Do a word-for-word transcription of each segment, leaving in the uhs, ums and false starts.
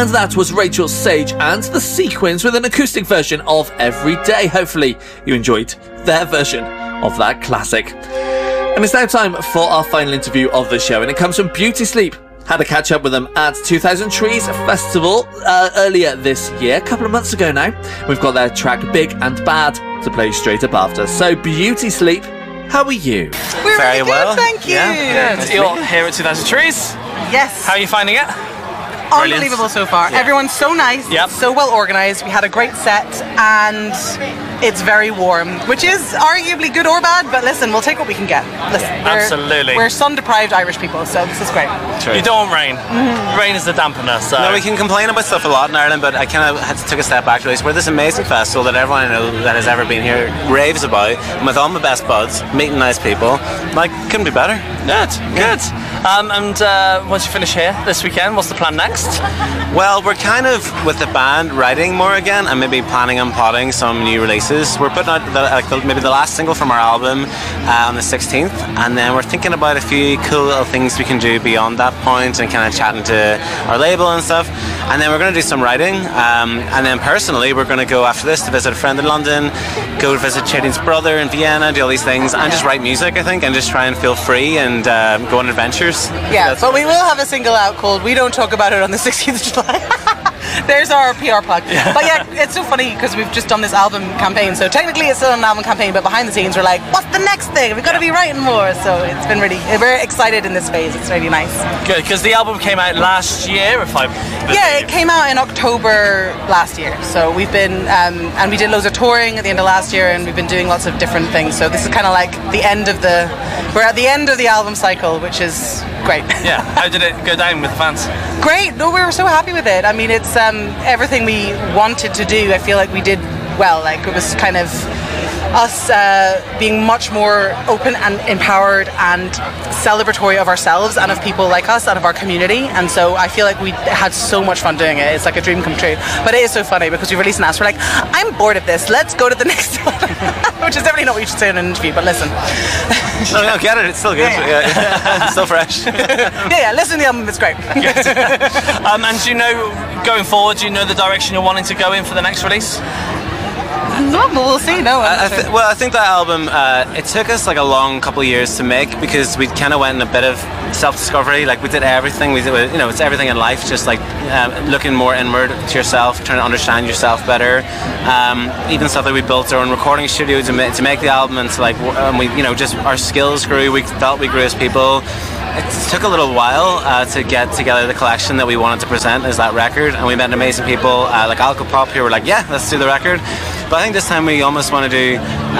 And that was Rachel Sage and the Sequins with an acoustic version of Every Day. Hopefully you enjoyed their version of that classic. And it's now time for our final interview of the show, and it comes from Beauty Sleep. Had a catch up with them at two thousand Trees Festival uh, earlier this year, a couple of months ago now. We've got their track Big and Bad to play straight up after. So Beauty Sleep, how are you? We're Very really good, well. thank you. Yeah. Good. You're here at two thousand Trees. Yes. How are you finding it? Unbelievable so far. Yeah. Everyone's so nice, Yep. so well organised. We had a great set and it's very warm, which is arguably good or bad, but listen, we'll take what we can get. Listen, we're, Absolutely. We're sun-deprived Irish people, so this is great. True. You don't want rain. Rain is the dampener, so... No, we can complain about stuff a lot in Ireland, but I kind of had to take a step back to this. We're this amazing festival that everyone I know that has ever been here raves about, and with all my best buds, meeting nice people, like, couldn't be better. Good, good. Um, and uh, once you finish here this weekend, what's the plan next? Well, we're kind of, with the band, writing more again, and maybe planning on potting some new releases. We're putting out the, like the, maybe the last single from our album uh, on the sixteenth, and then we're thinking about a few cool little things we can do beyond that point, and kind of chatting to our label and stuff. And then we're going to do some writing, um, and then personally we're going to go after this to visit a friend in London, go visit Chadin's brother in Vienna, do all these things, and just write music, I think, and just try and feel free and uh, go on adventures. Yeah, but we will have a single out called We Don't Talk About It on the sixteenth of July. There's our P R plug. Yeah. But yeah, it's so funny because we've just done this album campaign, so technically it's still an album campaign, but behind the scenes we're like, what's the next thing? We've got to be writing more. So it's been really, we're excited in this phase. It's really nice. Good, because the album came out last year, if I believe. Yeah, it came out in October last year. So we've been, um, and we did loads of touring at the end of last year, and we've been doing lots of different things. So this is kind of like the end of the, we're at the end of the album cycle, which is great. Yeah, how did it go down with the fans? Great. No, we were so happy with it. I mean, it's um, everything we wanted to do. I feel like we did well. Like, it was kind of us uh, being much more open and empowered and celebratory of ourselves and of people like us and of our community. And so I feel like we had so much fun doing it. It's like a dream come true. But it is so funny because we released an ask. We're like, I'm bored of this. Let's go to the next one. Which is definitely not what you should say in an interview, but listen. No, no, get it. It's still good. Yeah, yeah. Yeah. It's still fresh. yeah, yeah. Listen to the album. It's great. um, and do you know, going forward, do you know the direction you're wanting to go in for the next release? No, but we'll see. No, I th- well, I think that album, uh, it took us like a long couple of years to make because we kind of went in a bit of self-discovery. Like, we did everything. We did, you know, it's everything in life. Just like um, looking more inward to yourself, trying to understand yourself better. Um, even stuff like we built our own recording studio to, ma- to make the album, and to like, um, we, you know, just our skills grew. We felt we grew as people. It took a little while uh, to get together the collection that we wanted to present as that record, and we met amazing people uh, like Alcopop who were like, yeah, let's do the record. But I think this time we almost want to do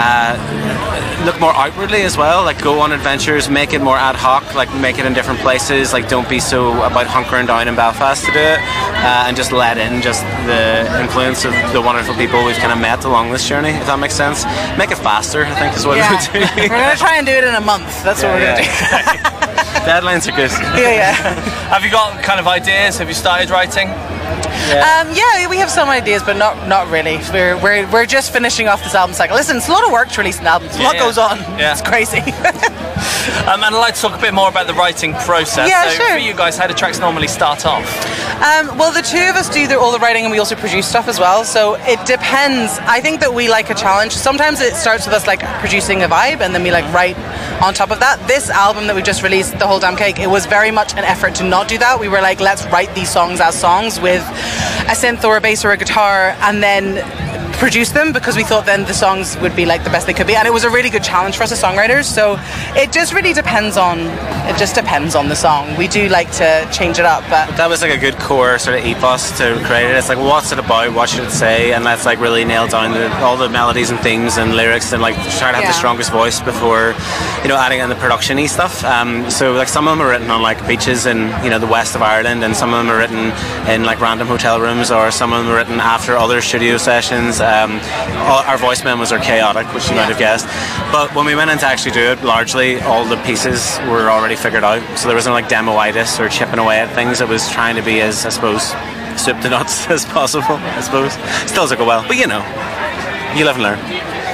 uh, look more outwardly as well, like go on adventures, make it more ad hoc, like make it in different places, like don't be so about hunkering down in Belfast to do it, uh, and just let in just the influence of the wonderful people we've kind of met along this journey, if that makes sense. Make it faster, I think, is what yeah. we're doing. We're going to try and do it in a month. That's yeah, what we're yeah. going to do. Deadlines are good. Yeah, yeah. Have you got kind of ideas? Have you started writing? Yeah. Um, yeah, we have some ideas, but not not really. We're we're we're just finishing off this album cycle. Listen, it's a lot of work to release an album. It's a yeah, lot yeah. goes on. Yeah. It's crazy. um, and I'd like to talk a bit more about the writing process. Yeah, so sure. for you guys, how do tracks normally start off? Um, well, the two of us do the, all the writing, and we also produce stuff as well. So it depends. I think that we like a challenge. Sometimes it starts with us like producing a vibe, and then we like write on top of that. This album that we just released, The Whole Damn Cake, it was very much an effort to not do that. We were like, let's write these songs as songs with a synth or a bass or a guitar, and then produce them, because we thought then the songs would be like the best they could be, and it was a really good challenge for us as songwriters. So it just really depends on it just depends on the song. We do like to change it up, but that was like a good core sort of ethos to create it. It's like, what's it about, what should it say, and let's like really nail down the, all the melodies and themes and lyrics, and like try to have yeah. the strongest voice before, you know, adding in the production-y stuff. Um, so like some of them are written on like beaches in, you know, the west of Ireland, and some of them are written in like random hotel rooms, or some of them are written after other studio sessions. Um, our voice memos are chaotic, which you might have guessed, but when we went in to actually do it, largely all the pieces were already figured out, so there wasn't like demo-itis or chipping away at things. It was trying to be as, I suppose, soup to nuts as possible, I suppose. Still took a while, but you know, you live and learn.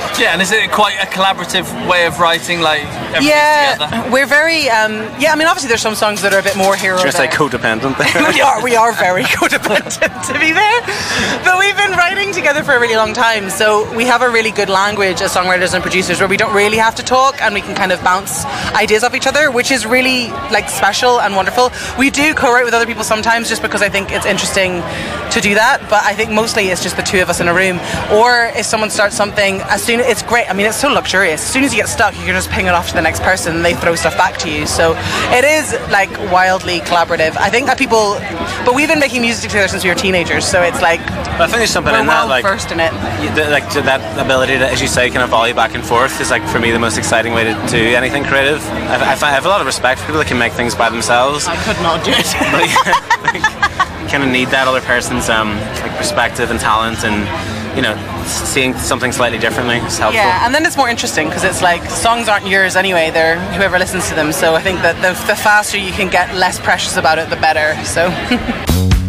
Yeah, and is it quite a collaborative way of writing, like everything's Yeah, together? we're very. Um, yeah, I mean, obviously, there's some songs that are a bit more hero. Just say there. codependent there. we are. We are very codependent, to be fair. But we've been writing together for a really long time, so we have a really good language as songwriters and producers, where we don't really have to talk, and we can kind of bounce ideas off each other, which is really like special and wonderful. We do co-write with other people sometimes, just because I think it's interesting to do that. But I think mostly it's just the two of us in a room. Or if someone starts something, as soon it's great. I mean, it's so luxurious. As soon as you get stuck, you can just ping it off to the next person, and they throw stuff back to you. So it is like wildly collaborative. I think that people, but we've been making music together since we were teenagers, so it's like I think there's something we're in that, well like versed in it. the- like to that ability to, as you say, kind of volley back and forth is like for me the most exciting way to do anything creative. I, I, find- I have a lot of respect for people that can make things by themselves. I could not do it. But yeah, like, you kind of need that other person's um, like perspective and talent, and you know, seeing something slightly differently is helpful. Yeah, and then it's more interesting because it's like songs aren't yours anyway; they're whoever listens to them. So I think that the, the faster you can get less precious about it, the better. So.